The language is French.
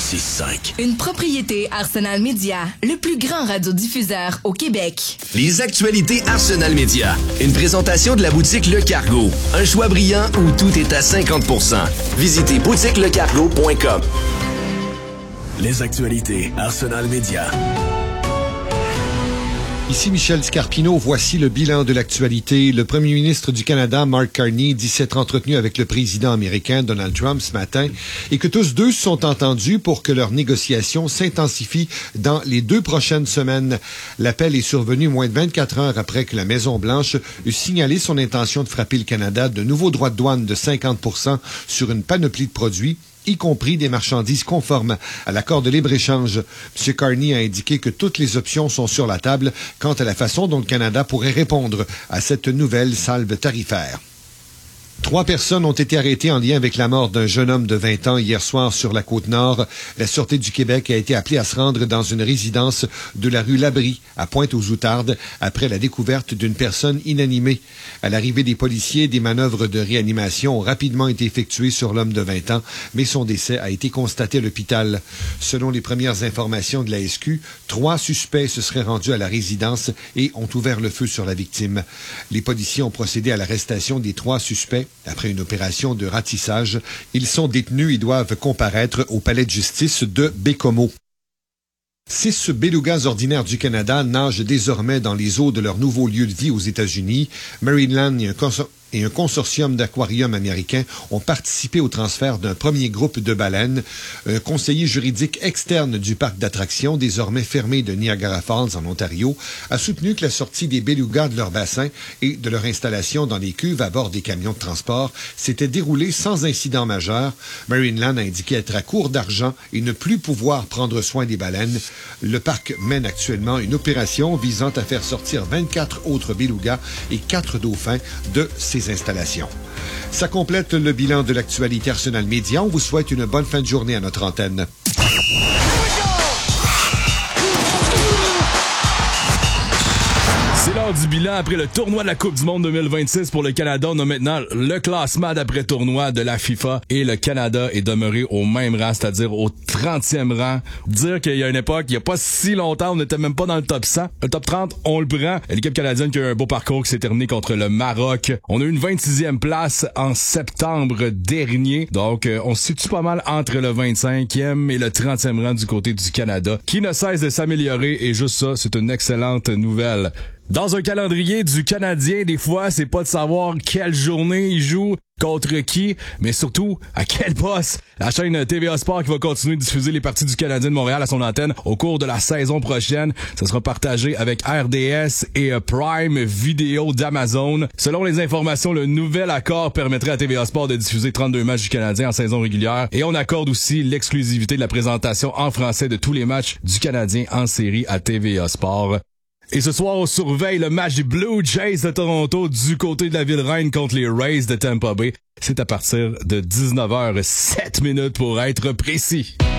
106.5. Une propriété Arsenal Média, le plus grand radiodiffuseur au Québec. Les actualités Arsenal Média. Une présentation de la boutique Le Cargo. Un choix brillant où tout est à 50%. Visitez boutiquelecargo.com. Les actualités Arsenal Média. Ici Michel Scarpino, voici le bilan de l'actualité. Le premier ministre du Canada, Mark Carney, dit s'être entretenu avec le président américain Donald Trump ce matin et que tous deux se sont entendus pour que leurs négociations s'intensifient dans les 2 prochaines semaines. L'appel est survenu moins de 24 heures après que la Maison-Blanche eut signalé son intention de frapper le Canada de nouveaux droits de douane de 50% sur une panoplie de produits, y compris des marchandises conformes à l'accord de libre-échange. M. Carney a indiqué que toutes les options sont sur la table quant à la façon dont le Canada pourrait répondre à cette nouvelle salve tarifaire. 3 personnes ont été arrêtées en lien avec la mort d'un jeune homme de 20 ans hier soir sur la Côte-Nord. La Sûreté du Québec a été appelée à se rendre dans une résidence de la rue Labrie, à Pointe-aux-Outardes, après la découverte d'une personne inanimée. À l'arrivée des policiers, des manœuvres de réanimation ont rapidement été effectuées sur l'homme de 20 ans, mais son décès a été constaté à l'hôpital. Selon les premières informations de la SQ, 3 suspects se seraient rendus à la résidence et ont ouvert le feu sur la victime. Les policiers ont procédé à l'arrestation des 3 suspects. Après une opération de ratissage, ils sont détenus et doivent comparaître au palais de justice de Bécomo. 6 belugas ordinaires du Canada nagent désormais dans les eaux de leur nouveau lieu de vie aux États-Unis. Maryland et un consortium d'aquariums américains ont participé au transfert d'un premier groupe de baleines. Un conseiller juridique externe du parc d'attractions, désormais fermé de Niagara Falls en Ontario, a soutenu que la sortie des belugas de leur bassin et de leur installation dans les cuves à bord des camions de transport s'était déroulée sans incident majeur. Maryland a indiqué être à court d'argent et ne plus pouvoir prendre soin des baleines. Le parc mène actuellement une opération visant à faire sortir 24 autres belugas et 4 dauphins de ces installations. Ça complète le bilan de l'actualité Arsenal Média. On vous souhaite une bonne fin de journée à notre antenne. C'est l'heure du bilan après le tournoi de la Coupe du Monde 2026 pour le Canada. On a maintenant le classement d'après-tournoi de la FIFA et le Canada est demeuré au même rang, c'est-à-dire au 30e rang. Dire qu'il y a une époque, il n'y a pas si longtemps, on n'était même pas dans le top 100. Le top 30, on le prend. L'équipe canadienne qui a eu un beau parcours qui s'est terminé contre le Maroc. On a eu une 26e place en septembre dernier. Donc, on se situe pas mal entre le 25e et le 30e rang du côté du Canada, qui ne cesse de s'améliorer et juste ça, c'est une excellente nouvelle. Dans un calendrier du Canadien, des fois, c'est pas de savoir quelle journée il joue, contre qui, mais surtout, à quel poste. La chaîne TVA Sport qui va continuer de diffuser les parties du Canadien de Montréal à son antenne au cours de la saison prochaine. Ça sera partagé avec RDS et Prime Video d'Amazon. Selon les informations, le nouvel accord permettrait à TVA Sport de diffuser 32 matchs du Canadien en saison régulière et on accorde aussi l'exclusivité de la présentation en français de tous les matchs du Canadien en série à TVA Sport. Et ce soir, on surveille le match des Blue Jays de Toronto du côté de la Ville-Reine contre les Rays de Tampa Bay. C'est à partir de 19h07 pour être précis.